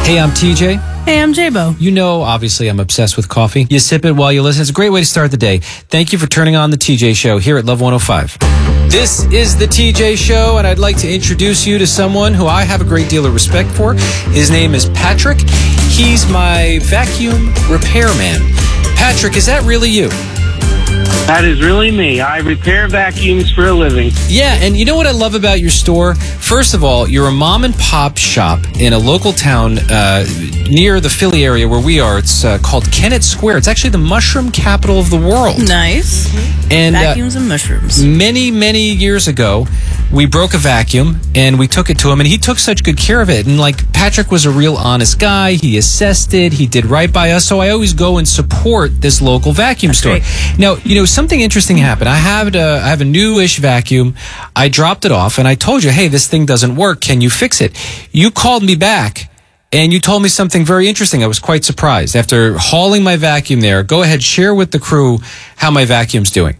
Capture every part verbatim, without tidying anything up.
Hey, I'm T J. Hey, I'm J-Bo. You know, obviously, I'm obsessed with coffee. You sip it while you listen. It's a great way to start the day. Thank you for turning on the T J Show here at Love one oh five. This is the T J Show, and I'd like to introduce you to someone who I have a great deal of respect for. His name is Patrick. He's my vacuum repairman. Patrick, is that really you? That is really me. I repair vacuums for a living. Yeah, and you know what I love about your store? First of all, you're a mom and pop shop in a local town uh, near the Philly area where we are. It's uh, called Kennett Square. It's actually the mushroom capital of the world. Nice. And Vacuums uh, and mushrooms. Many, many years ago, we broke a vacuum and we took it to him, and he took such good care of it. And like, Patrick was a real honest guy. He assessed it. He did right by us. So I always go and support this local vacuum That's store. great. Now, you know, something interesting happened. I have a, I have a newish vacuum. I dropped it off and I told you, hey, this thing doesn't work. Can you fix it? You called me back and you told me something very interesting. I was quite surprised. After hauling my vacuum there, go ahead, share with the crew how my vacuum's doing.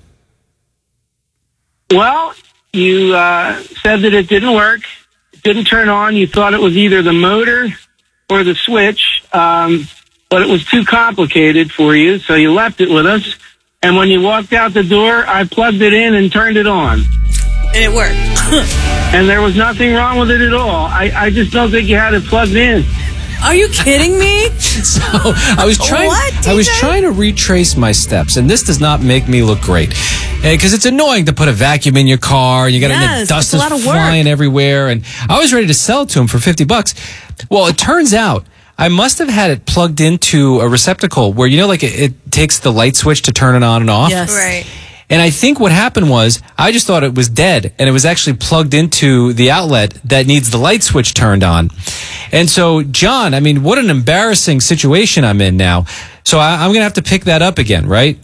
Well, you uh, said that it didn't work. It didn't turn on. You thought it was either the motor or the switch, um, but it was too complicated for you, so you left it with us. And when you walked out the door, I plugged it in and turned it on. And it worked. And there was nothing wrong with it at all. I, I just don't think you had it plugged in. Are you kidding me? So I was trying. What, I was T J? trying to retrace my steps, and this does not make me look great because it's annoying to put a vacuum in your car. And you got Yes, to dust it's a is lot of work. flying everywhere, and I was ready to sell it to him for fifty bucks. Well, it turns out I must have had it plugged into a receptacle where, you know, like it, it takes the light switch to turn it on and off. Yes. Right. And I think what happened was I just thought it was dead, and it was actually plugged into the outlet that needs the light switch turned on. And so, John, I mean, what an embarrassing situation I'm in now. So I, I'm going to have to pick that up again, right?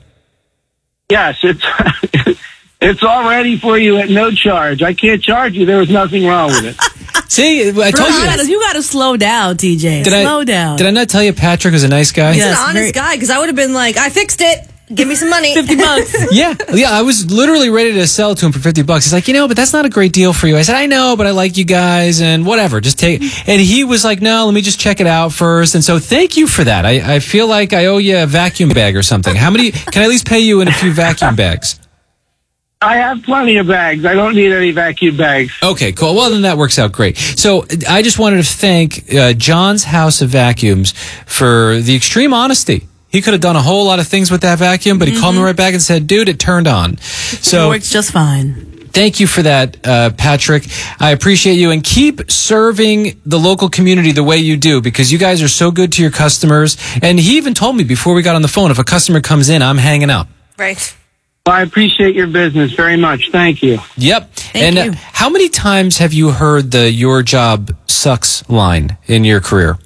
Yes, it's it's all ready for you at no charge. I can't charge you. There was nothing wrong with it. See, I Bro, told you you. gotta, you gotta slow down, T J. Did slow I, down. Did I not tell you Patrick was a nice guy? Yeah. He's Yes, an honest very- guy, because I would have been like, I fixed it. Give me some money. fifty bucks. Yeah, yeah. I was literally ready to sell it to him for fifty bucks. He's like, you know, but that's not a great deal for you. I said, I know, but I like you guys and whatever. Just take it. And he was like, no, let me just check it out first. And so thank you for that. I, I feel like I owe you a vacuum bag or something. How many, can I at least pay you in a few vacuum bags? I have plenty of bags. I don't need any vacuum bags. Okay, cool. Well, then that works out great. So I just wanted to thank uh, John's House of Vacuums for the extreme honesty. He could have done a whole lot of things with that vacuum, but he mm-hmm. called me right back and said, dude, it turned on. So it works just fine. Thank you for that, uh, Patrick. I appreciate you, and keep serving the local community the way you do, because you guys are so good to your customers. And he even told me before we got on the phone, if a customer comes in, I'm hanging out. Right. Well, I appreciate your business very much. Thank you. Yep. Thank and you. Uh, how many times have you heard the "your job sucks" line in your career?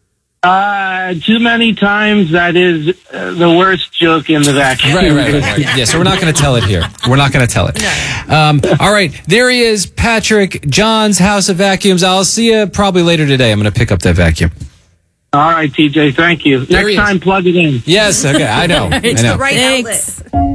Uh, too many times. That is uh, the worst joke in the vacuum. Right, right, right, right. Yeah, so we're not going to tell it here. We're not going to tell it. Um, all right, there he is, Patrick, John's House of Vacuums. I'll see you probably later today. I'm going to pick up that vacuum. All right, T J, thank you. There he Next is. time, plug it in. Yes, okay, I know. I know. The right Thanks. outlet.